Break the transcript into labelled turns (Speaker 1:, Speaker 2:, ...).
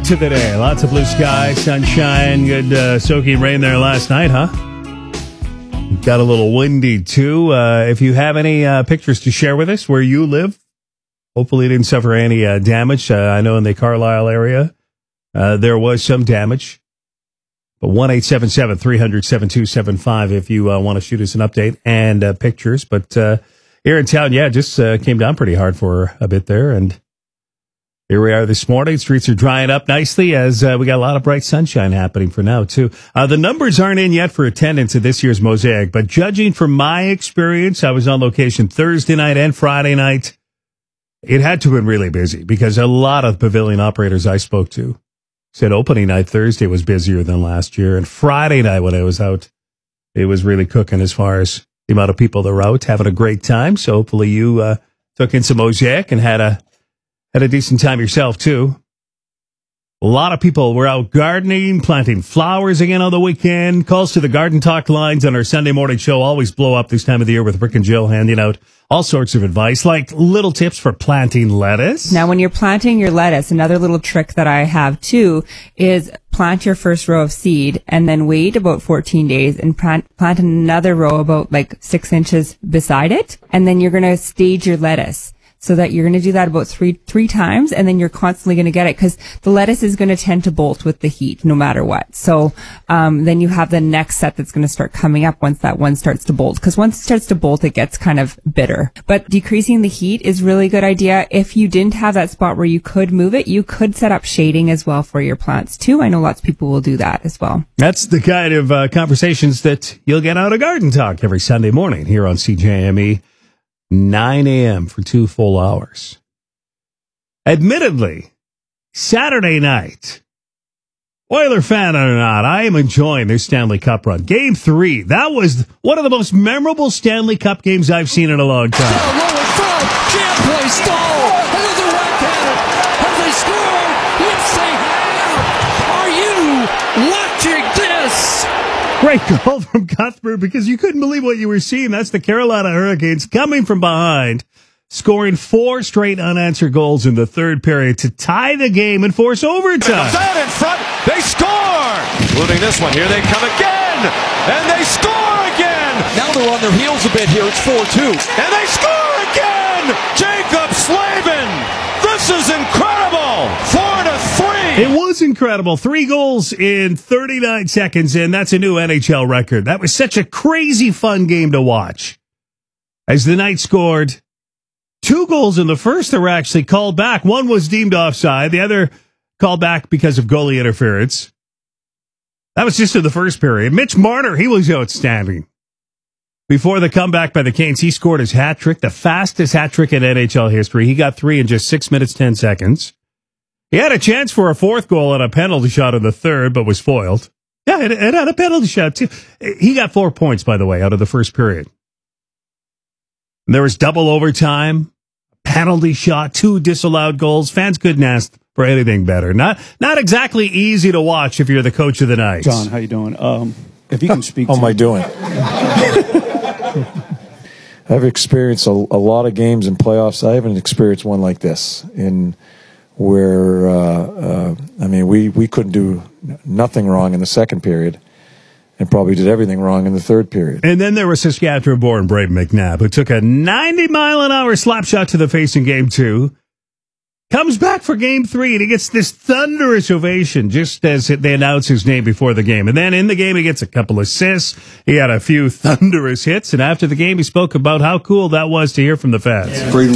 Speaker 1: to the day. Lots of blue sky, sunshine, good soaking rain there last night, huh? Got a little windy, too. If you have any pictures to share with us where you live, hopefully you didn't suffer any damage. I know in the Carlisle area, there was some damage. But 1-877-300-7275 if you want to shoot us an update and pictures. But here in town, just came down pretty hard for a bit there. And here we are this morning. Streets are drying up nicely as we got a lot of bright sunshine happening for now, too. The numbers aren't in yet for attendance at this year's Mosaic, but judging from my experience, I was on location Thursday night and Friday night. It had to have been really busy because a lot of pavilion operators I spoke to said opening night Thursday was busier than last year. And Friday night when I was out, it was really cooking as far as the amount of people that were out having a great time. So hopefully you took in some Mosaic and had a decent time yourself, too. A lot of people were out gardening, planting flowers again on the weekend. Calls to the Garden Talk lines on our Sunday morning show always blow up this time of the year with Rick and Jill handing out all sorts of advice, like little tips for planting lettuce.
Speaker 2: Now, when you're planting your lettuce, another little trick that I have, too, is plant your first row of seed and then wait about 14 days and plant another row about 6 inches beside it. And then you're going to stage your lettuce. So that you're going to do that about three times, and then you're constantly going to get it because the lettuce is going to tend to bolt with the heat no matter what. So then you have the next set that's going to start coming up once that one starts to bolt, because once it starts to bolt, it gets kind of bitter. But decreasing the heat is really a good idea. If you didn't have that spot where you could move it, you could set up shading as well for your plants too. I know lots of people will do that as well.
Speaker 1: That's the kind of conversations that you'll get out of Garden Talk every Sunday morning here on CJME. 9 a.m. for 2 full hours. Admittedly, Saturday night, Oiler fan or not, I am enjoying their Stanley Cup run. Game 3, that was one of the most memorable Stanley Cup games I've seen in a long time.
Speaker 3: Play stall. Another right-hander. Have they scored? Yes, they have. Are you watching this?
Speaker 1: Great goal from Cuthbert because you couldn't believe what you were seeing. That's the Carolina Hurricanes coming from behind, scoring 4 straight unanswered goals in the third period to tie the game and force overtime.
Speaker 4: Out in front, they score! Including this one. Here they come again! And they score again!
Speaker 3: Now they're on their heels a bit here. It's 4-2.
Speaker 4: And they score again! Jacob Slavin! This is incredible! 4-3!
Speaker 1: It was incredible. 3 goals in 39 seconds, and that's a new NHL record. That was such a crazy fun game to watch. As the Knights scored 2 goals in the first that were actually called back. One was deemed offside. The other called back because of goalie interference. That was just in the first period. Mitch Marner, he was outstanding. Before the comeback by the Canes, he scored his hat trick, the fastest hat trick in NHL history. He got 3 in just 6 minutes, 10 seconds. He had a chance for a 4th goal and a penalty shot in the third, but was foiled. Yeah, it had a penalty shot, too. He got 4 points, by the way, out of the first period. And there was double overtime, penalty shot, 2 disallowed goals. Fans couldn't ask for anything better. Not exactly easy to watch if you're the coach of the Knights.
Speaker 5: John, how you doing? If you can speak
Speaker 6: How am I doing? I've experienced a lot of games in playoffs. I haven't experienced one like this where we couldn't do nothing wrong in the second period and probably did everything wrong in the third period.
Speaker 1: And then there was Saskatchewan-born Brave McNabb, who took a 90-mile-an-hour slap shot to the face in Game 2, comes back for Game 3, and he gets this thunderous ovation just as they announce his name before the game. And then in the game, he gets a couple assists. He had a few thunderous hits, and after the game, he spoke about how cool that was to hear from the fans.